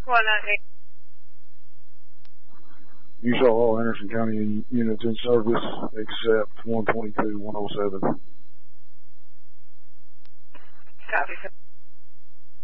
198. You saw all Anderson County units in service except 122, 107. Copy.